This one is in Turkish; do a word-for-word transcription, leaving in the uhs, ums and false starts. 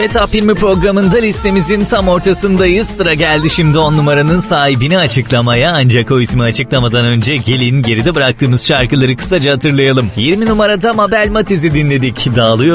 Top yirmi programında listemizin tam ortasındayız. Sıra geldi şimdi on numaranın sahibini açıklamaya. Ancak o ismi açıklamadan önce gelin geride bıraktığımız şarkıları kısaca hatırlayalım. yirmi numarada Mabel Matiz'i dinledik. Dağılıyor